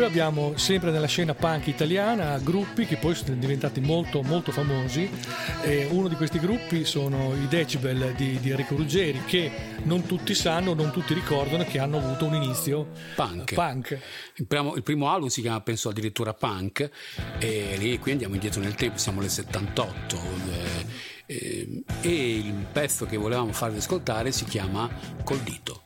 poi abbiamo sempre nella scena punk italiana gruppi che poi sono diventati molto molto famosi. Uno di questi gruppi sono i Decibel di Enrico Ruggeri, che non tutti sanno, non tutti ricordano che hanno avuto un inizio punk. Il primo album si chiama, penso, addirittura Punk, e lì qui andiamo indietro nel tempo, siamo nel 78, e il pezzo che volevamo farvi ascoltare si chiama Col dito.